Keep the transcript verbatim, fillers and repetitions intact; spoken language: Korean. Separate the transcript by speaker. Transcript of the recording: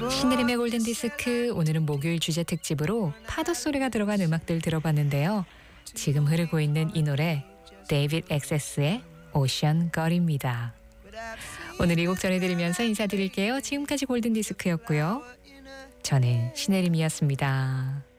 Speaker 1: 신혜림의 골든디스크, 오늘은 목요일 주제 특집으로 파도 소리가 들어간 음악들 들어봤는데요. 지금 흐르고 있는 이 노래 데이빗 엑세스의 오션 걸입니다. 오늘 이 곡 전해드리면서 인사드릴게요. 지금까지 골든디스크였고요. 저는 신혜림이었습니다.